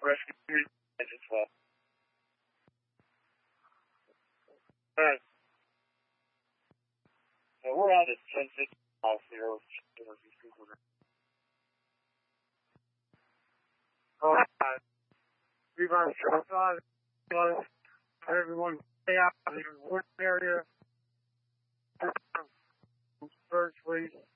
rescue as well. Alright. So we're on at 10:50 miles here. Alright. We've on everyone stay out of the work area. First, please.